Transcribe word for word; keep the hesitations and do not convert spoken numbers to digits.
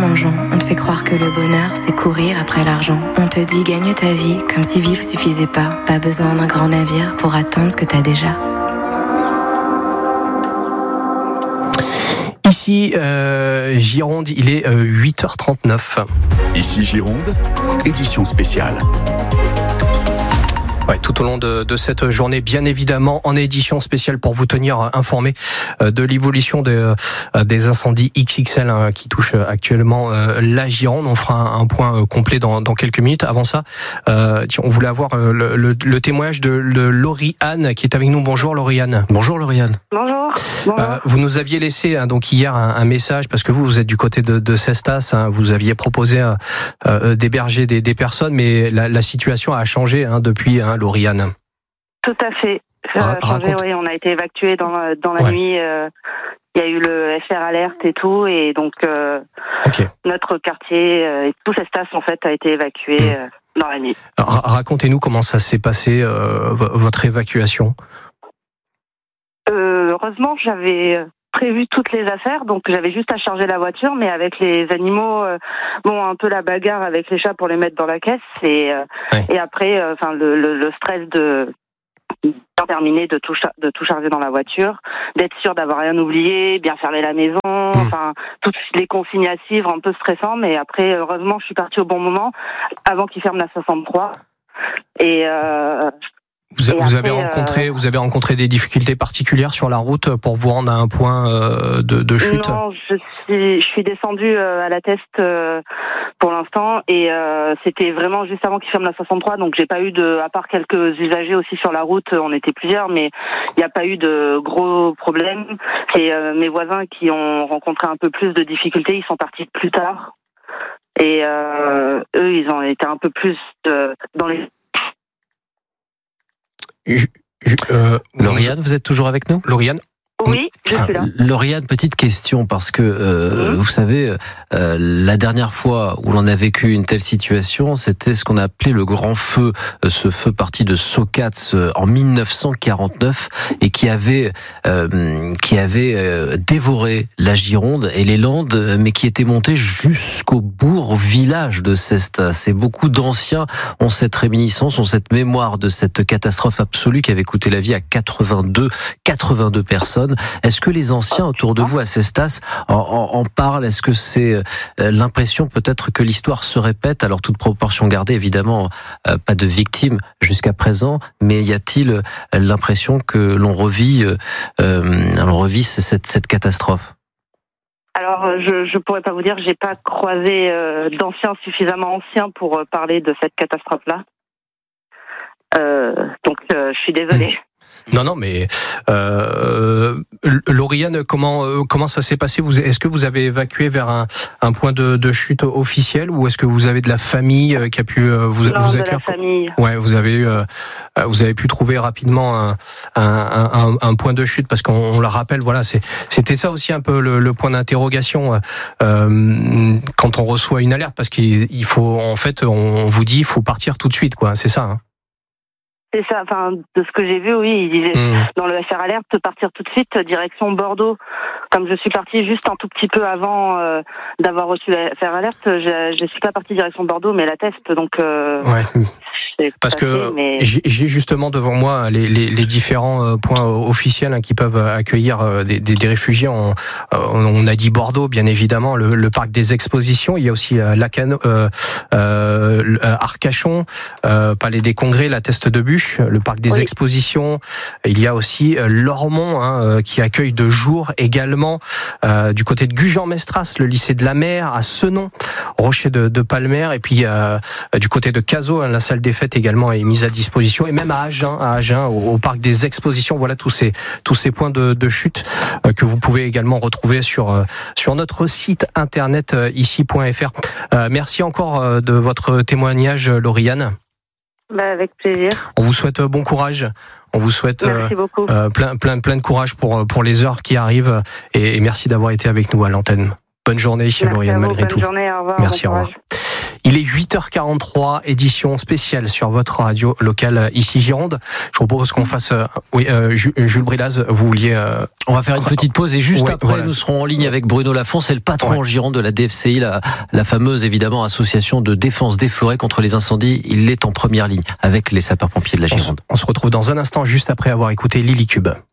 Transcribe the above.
mangeant. On te fait croire que le bonheur, c'est courir après l'argent. On te dit gagne ta vie, comme si vivre suffisait pas. Pas besoin d'un grand navire pour atteindre ce que t'as déjà. Ici, euh, Gironde, il est euh, huit heures trente-neuf. Ici Gironde, édition spéciale. Ouais, tout au long de, de cette journée, bien évidemment, en édition spéciale pour vous tenir informé de l'évolution des, des incendies X X L hein, qui touchent actuellement la Gironde. On fera un, un point complet dans, dans quelques minutes. Avant ça, euh, on voulait avoir le, le, le témoignage de, de Lauriane qui est avec nous. Bonjour Lauriane. Bonjour Lauriane. Bonjour. Bonjour. Euh, vous nous aviez laissé hein, donc hier un, un message parce que vous vous êtes du côté de, de Cestas. Hein, vous aviez proposé euh, d'héberger des, des personnes, mais la, la situation a changé hein, depuis. Hein, Lauriane. Tout à fait. Ça a changé, oui, on a été évacués dans la, dans la ouais. nuit. Euh, il y a eu le F R alerte et tout, et donc euh, okay. notre quartier euh, et tout Cestas en fait a été évacué mmh. euh, dans la nuit. Alors, racontez-nous comment ça s'est passé euh, v- votre évacuation. Euh, heureusement, j'avais prévu toutes les affaires, donc j'avais juste à charger la voiture, mais avec les animaux, euh, bon, un peu la bagarre avec les chats pour les mettre dans la caisse, et, euh, ouais. et après, enfin, euh, le, le, le stress de terminer de tout, de tout charger dans la voiture, d'être sûr d'avoir rien oublié, bien fermer la maison, mmh. enfin, toutes les consignes à suivre, un peu stressant, mais après, heureusement, je suis partie au bon moment, avant qu'ils ferment la soixante-trois, et euh, Vous, vous, après, avez rencontré, euh... vous avez rencontré des difficultés particulières sur la route pour vous rendre à un point euh, de, de chute? Non, je suis, je suis descendue euh, à la Teste euh, pour l'instant et euh, c'était vraiment juste avant qu'ils ferment la soixante-trois, donc j'ai pas eu de, à part quelques usagers aussi sur la route, on était plusieurs, mais il n'y a pas eu de gros problèmes. Et euh, mes voisins qui ont rencontré un peu plus de difficultés, ils sont partis plus tard et euh, eux, ils ont été un peu plus euh, dans les Je, je, euh, Lauriane, vous êtes toujours avec nous ? Lauriane ? Oui, je suis là. Lauriane, petite question, parce que euh, mmh. vous savez, euh, la dernière fois où l'on a vécu une telle situation, c'était ce qu'on a appelé le grand feu, ce feu parti de Socats en dix-neuf cent quarante-neuf et qui avait euh, qui avait euh, dévoré la Gironde et les Landes, mais qui était monté jusqu'au bourg, au village de Cestas. Et beaucoup d'anciens ont cette réminiscence, ont cette mémoire de cette catastrophe absolue qui avait coûté la vie à quatre-vingt-deux, quatre-vingt-deux personnes. Est-ce que les anciens autour de vous à Cestas en, en, en parlent ? Est-ce que c'est euh, l'impression peut-être que l'histoire se répète ? Alors toute proportion gardée, évidemment, euh, pas de victimes jusqu'à présent, mais y a-t-il euh, l'impression que l'on revit, euh, euh, l'on revit cette, cette catastrophe ? Alors, je je pourrais pas vous dire, j'ai pas croisé euh, d'anciens suffisamment anciens pour euh, parler de cette catastrophe-là. Euh, donc, euh, je suis désolée. Non, non, mais euh, Lauriane, comment euh, comment ça s'est passé ? Vous, est-ce que vous avez évacué vers un, un point de, de chute officiel ou est-ce que vous avez de la famille euh, qui a pu euh, vous non, vous accueillir ? De la famille. Ouais, vous avez euh, vous avez pu trouver rapidement un un, un, un point de chute parce qu'on on le rappelle, voilà, c'est c'était ça aussi un peu le, le point d'interrogation euh, quand on reçoit une alerte parce qu'il il faut en fait on vous dit il faut partir tout de suite, quoi, c'est ça. Hein. C'est ça, enfin, de ce que j'ai vu, oui, il disait mmh. dans le F R alerte, partir tout de suite, direction Bordeaux. Comme je suis partie juste un tout petit peu avant euh, d'avoir reçu le F R alerte, je, je suis pas partie direction Bordeaux, mais la Teste, donc... Euh, ouais. Parce passé, que mais... j'ai, j'ai justement devant moi les, les, les différents points officiels hein, qui peuvent accueillir des, des, des réfugiés. On, on a dit Bordeaux, bien évidemment, le, le parc des expositions. Il y a aussi Lacano, euh, euh, Arcachon, euh, Palais des Congrès, la Teste de Bûche, le parc des oui. expositions. Il y a aussi Lormont hein, qui accueille de jour également euh, du côté de Gujan-Mestras, le lycée de la Mer, à Senon, Rocher de, de Palmer, et puis euh, du côté de Cazaux, hein, la salle des fêtes également est mise à disposition, et même à Agen, à Agen, au, au parc des expositions. Voilà tous ces tous ces points de, de chute euh, que vous pouvez également retrouver sur euh, sur notre site internet euh, ici point f r. Euh, merci encore euh, de votre témoignage, Lauriane. Bah, avec plaisir. On vous souhaite bon courage. On vous souhaite euh, euh, plein plein plein de courage pour pour les heures qui arrivent et, et merci d'avoir été avec nous à l'antenne. Bonne journée, merci Lauriane, malgré bonne tout. Journée, au revoir, merci, bon au revoir. Il est huit heures quarante-trois, édition spéciale sur votre radio locale ici Gironde. Je vous propose qu'on fasse... Euh, oui, euh, Jules Brilaz, vous vouliez... Euh... On va faire une petite pause et juste ouais, après, voilà. nous serons en ligne avec Bruno Lafont. C'est le patron ouais. en Gironde de la D F C I, la, la fameuse, évidemment, association de défense des forêts contre les incendies. Il est en première ligne avec les sapeurs-pompiers de la Gironde. On se retrouve dans un instant, juste après avoir écouté Lily Cube.